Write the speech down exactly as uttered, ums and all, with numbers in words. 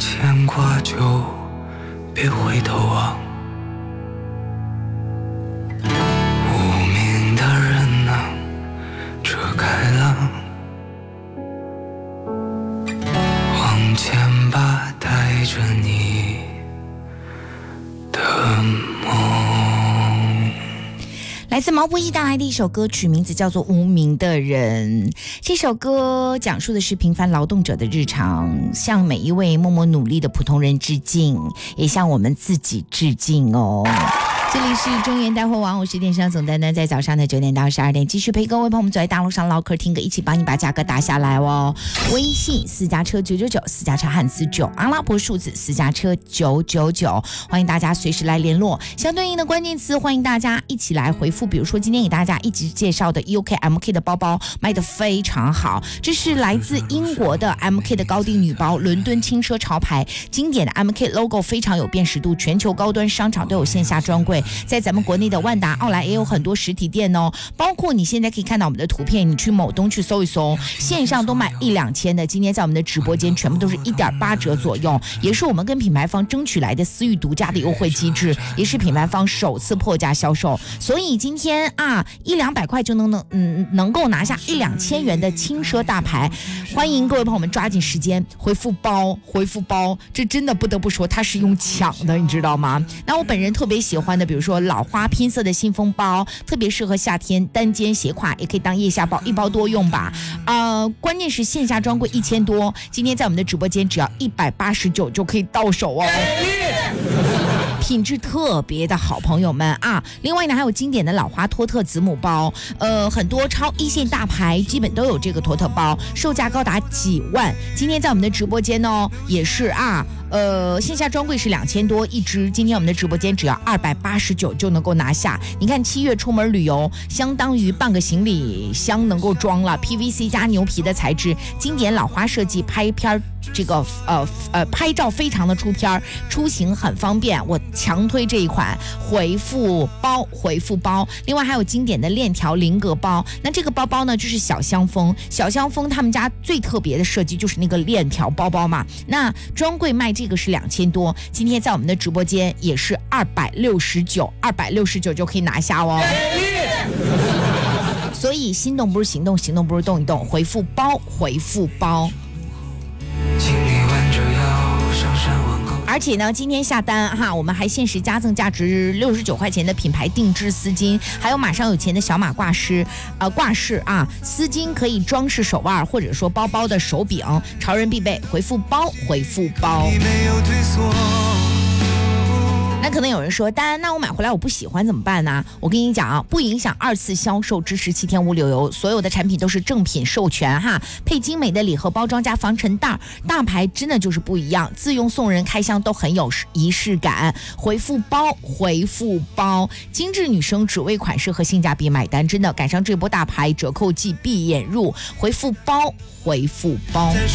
牵挂就别回头望。无名的人啊，车开了，往前吧，带着你的梦。 来自毛不易带来的一首歌曲，名字叫做《无名的人》。这首歌讲述的是平凡劳动者的日常，向每一位默默努力的普通人致敬，也向我们自己致敬哦。这里是中原带货网，我是电商总丹丹，在早上的九点到十二点继续陪各位朋友们走在大路上唠嗑听歌，一起帮你把价格打下来哦。微信私家车九九九，私家车汉字九，阿拉伯数字私家车九九九，欢迎大家随时来联络。相对应的关键词，欢迎大家一起来回复。比如说今天给大家一直介绍的 U K M K 的包包卖得非常好，这是来自英国的 M K 的高定女包，伦敦轻奢潮牌，经典的 M K logo 非常有辨识度，全球高端商场都有线下专柜。在咱们国内的万达、奥莱也有很多实体店哦，包括你现在可以看到我们的图片，你去某东去搜一搜，线上都卖一两千的，今天在我们的直播间全部都是一点八折左右，也是我们跟品牌方争取来的私域独家的优惠机制，也是品牌方首次破价销售，所以今天啊一两百块就能能嗯能够拿下一两千元的轻奢大牌，欢迎各位朋友们抓紧时间回复包回复包，这真的不得不说它是用抢的，你知道吗？那我本人特别喜欢的，比如说老花拼色的信封包，特别适合夏天，单肩斜挎，也可以当腋下包，一包多用吧。呃，关键是线下专柜一千多，今天在我们的直播间只要一百八十九就可以到手哦。品质特别的好，朋友们啊！另外呢，还有经典的老花托特子母包，呃，很多超一线大牌基本都有这个托特包，售价高达几万。今天在我们的直播间呢，也是啊，呃，线下专柜是两千多一支，今天我们的直播间只要二百八十九就能够拿下。你看七月出门旅游，相当于半个行李箱能够装了。P V C 加牛皮的材质，经典老花设计，拍片这个呃呃拍照非常的出片，出行很方便。我强推这一款，回复包回复包。另外还有经典的链条菱格包，那这个包包呢就是小香风，小香风他们家最特别的设计就是那个链条包包嘛。那专柜卖这个是两千多，今天在我们的直播间也是二百六十九，二百六十九就可以拿下哦。所以心动不是行动，行动不是动一动，回复包回复包。而且呢，今天下单哈，我们还限时加赠价值六十九块钱的品牌定制丝巾，还有马上有钱的小马挂饰，呃，挂饰啊，丝巾可以装饰手腕或者说包包的手柄，潮人必备。回复包，回复包。那可能有人说，丹，那我买回来我不喜欢怎么办呢？我跟你讲啊，不影响二次销售之十七天无理由，所有的产品都是正品授权哈，配精美的礼盒包装加防尘袋，大牌真的就是不一样，自用送人开箱都很有仪式感。回复包，回复包，精致女生只为款式和性价比买单，真的赶上这波大牌折扣季闭眼入，回复包，回复包。